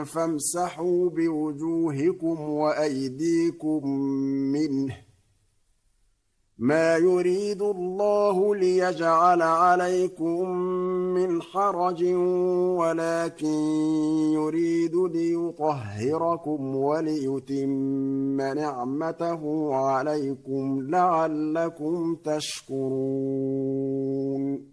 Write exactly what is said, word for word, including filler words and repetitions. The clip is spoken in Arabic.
فامسحوا بوجوهكم وأيديكم منه ما يريد الله ليجعل عليكم من حرج ولكن يريد ليطهركم وليتم نعمته عليكم لعلكم تشكرون